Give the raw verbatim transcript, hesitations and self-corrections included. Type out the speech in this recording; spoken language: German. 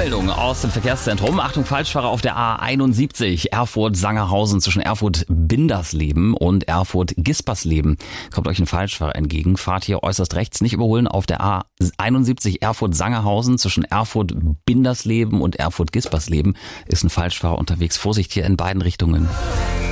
Meldung aus dem Verkehrszentrum. Achtung, Falschfahrer auf der A einundsiebzig, Erfurt-Sangerhausen zwischen Erfurt-Bindersleben und Erfurt-Gispersleben. Kommt euch ein Falschfahrer entgegen. Fahrt hier äußerst rechts, nicht überholen auf der A einundsiebzig Erfurt-Sangerhausen zwischen Erfurt-Bindersleben und Erfurt-Gispersleben. Ist ein Falschfahrer unterwegs. Vorsicht hier in beiden Richtungen.